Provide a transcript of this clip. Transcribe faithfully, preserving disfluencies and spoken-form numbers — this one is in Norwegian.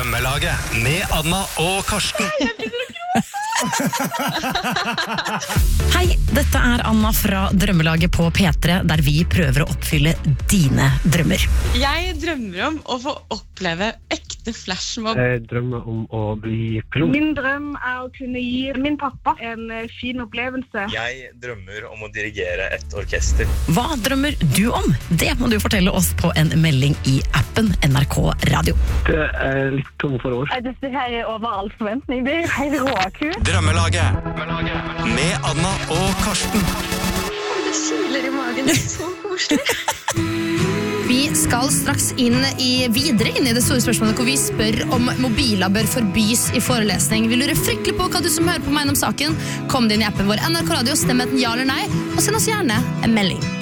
Drømmelaget med Anna og Karsten. Hei, dette er Anna fra Drømmelaget på P tre, der vi prøver å oppfylle dine drømmer. Jeg drømmer om å få oppleve ekte flashmob. Jeg drømmer om å bli pilot. Min drøm er å kunne gi min pappa en fin opplevelse. Jeg drømmer om å dirigere et orkester. Hva drømmer du om? Det må du fortelle oss på en melding i appen N R K Radio. Det er litt tom for år. Dette her er over all forventning. Det er jo helt råkult. Drømmelaget med Anna og Karsten. Det kiler i magen, det er så koselig. Vi skal straks inn i, videre inn i det store spørsmålet hvor vi spør om mobiler bør forbys i forelesning. Vi lurer fryktelig på hva du som hører på meg om saken. Kom deg inn i appen vår N R K Radio, stem enten ja eller nei, og send oss gjerne en melding.